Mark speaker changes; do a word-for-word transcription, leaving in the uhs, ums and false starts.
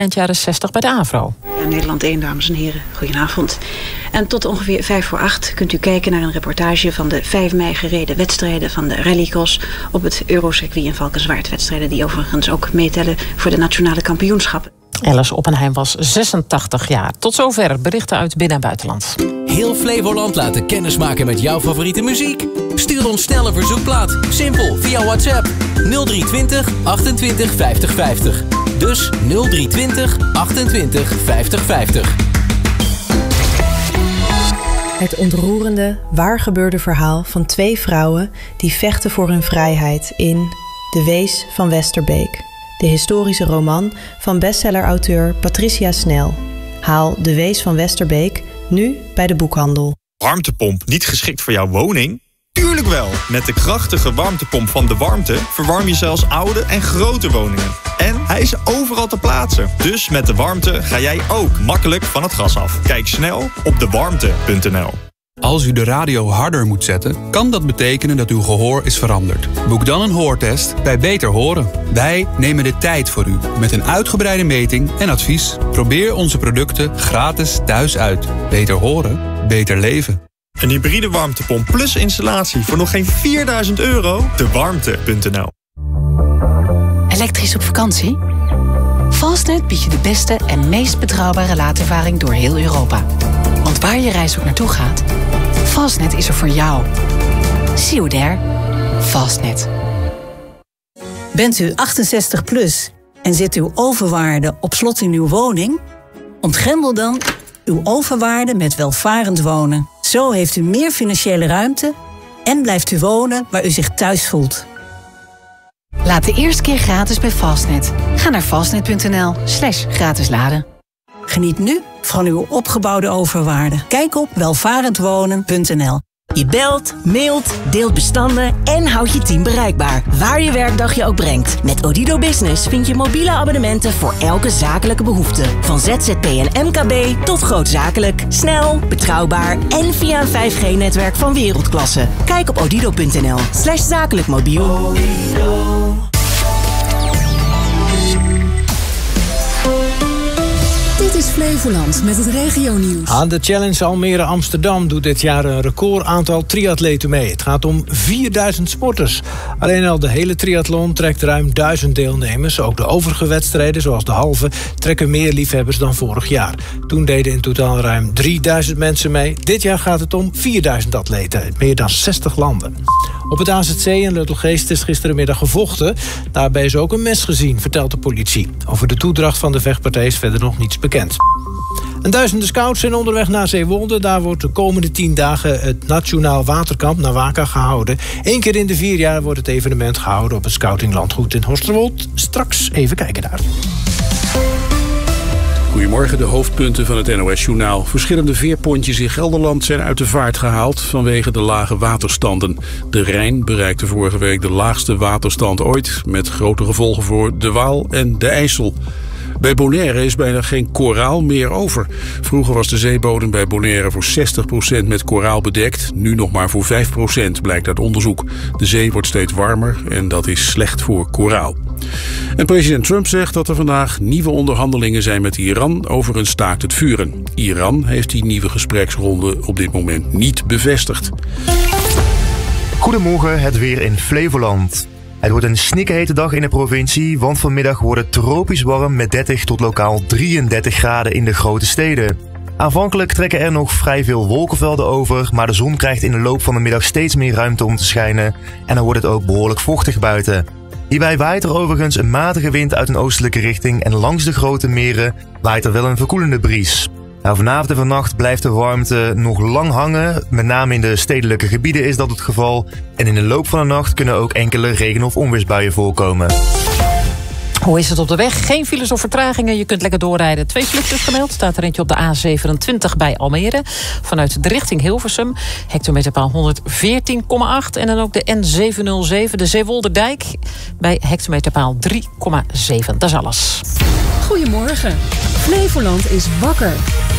Speaker 1: Eind jaren zestig bij de AVRO.
Speaker 2: Ja, Nederland één, dames en heren, goedenavond. En tot ongeveer vijf voor acht kunt u kijken naar een reportage van de vijf mei gereden wedstrijden van de rallycross op het Eurocircuit in Valkenswaard. Wedstrijden die overigens ook meetellen voor de nationale kampioenschappen.
Speaker 1: Alice Oppenheim was zesentachtig jaar. Tot zover berichten uit binnen- en buitenland.
Speaker 3: Heel Flevoland laten kennismaken met jouw favoriete muziek? Stuur ons snel een verzoekplaat. Simpel, via WhatsApp. nul drie twintig achtentwintig vijftig vijftig. Dus nul drie twintig achtentwintig vijftig vijftig.
Speaker 4: Het ontroerende, waargebeurde verhaal van twee vrouwen die vechten voor hun vrijheid in De Wees van Westerbeek. De historische roman van bestseller-auteur Patricia Snel. Haal De Wees van Westerbeek nu bij de boekhandel.
Speaker 5: Warmtepomp niet geschikt voor jouw woning? Tuurlijk wel! Met de krachtige warmtepomp van De Warmte verwarm je zelfs oude en grote woningen. En hij is overal te plaatsen. Dus met De Warmte ga jij ook makkelijk van het gas af. Kijk snel op de warmte punt n l.
Speaker 6: Als u de radio harder moet zetten, kan dat betekenen dat uw gehoor is veranderd. Boek dan een hoortest bij Beter Horen. Wij nemen de tijd voor u met een uitgebreide meting en advies. Probeer onze producten gratis thuis uit. Beter horen, beter leven.
Speaker 5: Een hybride warmtepomp plus installatie voor nog geen vierduizend euro? de warmte punt n l.
Speaker 7: Elektrisch op vakantie? Fastnet biedt je de beste en meest betrouwbare laadervaring door heel Europa. Want waar je reis ook naartoe gaat, Fastnet is er voor jou. See you there. Fastnet.
Speaker 8: Bent u achtenzestig plus en zit uw overwaarde op slot in uw woning? Ontgrendel dan uw overwaarde met welvarend wonen. Zo heeft u meer financiële ruimte en blijft u wonen waar u zich thuis voelt.
Speaker 7: Laat de eerste keer gratis bij Fastnet. Ga naar fastnet punt n l slash gratis laden.
Speaker 8: Geniet nu van uw opgebouwde overwaarde. Kijk op welvarendwonen punt n l.
Speaker 9: Je belt, mailt, deelt bestanden en houdt je team bereikbaar. Waar je werkdag je ook brengt. Met Odido Business vind je mobiele abonnementen voor elke zakelijke behoefte. Van Z Z P en M K B tot grootzakelijk. Snel, betrouwbaar en via een vijf G netwerk van wereldklasse. Kijk op odido punt n l slash zakelijk mobiel.
Speaker 10: Dit is Flevoland met het regionieuws.
Speaker 11: Aan de Challenge Almere Amsterdam doet dit jaar een record aantal triatleten mee. Het gaat om vierduizend sporters. Alleen al de hele triathlon trekt ruim duizend deelnemers. Ook de overige wedstrijden, zoals de halve, trekken meer liefhebbers dan vorig jaar. Toen deden in totaal ruim drieduizend mensen mee. Dit jaar gaat het om vierduizend atleten uit meer dan zestig landen. Op het A Z C in Luttelgeest is gisterenmiddag gevochten. Daarbij is ook een mes gezien, vertelt de politie. Over de toedracht van de vechtpartij is verder nog niets bekend. En duizenden scouts zijn onderweg naar Zeewolde. Daar wordt de komende tien dagen het Nationaal Waterkamp Nawaka gehouden. Eén keer in de vier jaar wordt het evenement gehouden op het scoutinglandgoed in Horsterwold. Straks even kijken daar.
Speaker 12: Goedemorgen, de hoofdpunten van het N O S-journaal. Verschillende veerpontjes in Gelderland zijn uit de vaart gehaald vanwege de lage waterstanden. De Rijn bereikte vorige week de laagste waterstand ooit, met grote gevolgen voor de Waal en de IJssel. Bij Bonaire is bijna geen koraal meer over. Vroeger was de zeebodem bij Bonaire voor zestig procent met koraal bedekt. Nu nog maar voor vijf procent, blijkt uit onderzoek. De zee wordt steeds warmer en dat is slecht voor koraal. En president Trump zegt dat er vandaag nieuwe onderhandelingen zijn met Iran over een staakt het vuren. Iran heeft die nieuwe gespreksronde op dit moment niet bevestigd.
Speaker 13: Goedemorgen, het weer in Flevoland. Het wordt een snikhete dag in de provincie, want vanmiddag wordt het tropisch warm met dertig tot lokaal drieëndertig graden in de grote steden. Aanvankelijk trekken er nog vrij veel wolkenvelden over, maar de zon krijgt in de loop van de middag steeds meer ruimte om te schijnen en dan wordt het ook behoorlijk vochtig buiten. Hierbij waait er overigens een matige wind uit een oostelijke richting en langs de grote meren waait er wel een verkoelende bries. Nou, vanavond en vannacht blijft de warmte nog lang hangen. Met name in de stedelijke gebieden is dat het geval. En in de loop van de nacht kunnen ook enkele regen- of onweersbuien voorkomen.
Speaker 1: Hoe is het op de weg? Geen files of vertragingen. Je kunt lekker doorrijden. Twee flitsers gemeld. Staat er eentje op de A zevenentwintig bij Almere. Vanuit de richting Hilversum. Hectometerpaal honderdveertien komma acht. En dan ook de N zevenhonderdzeven, de Zeewolderdijk. Bij hectometerpaal drie komma zeven. Dat is alles.
Speaker 10: Goedemorgen. Flevoland is wakker.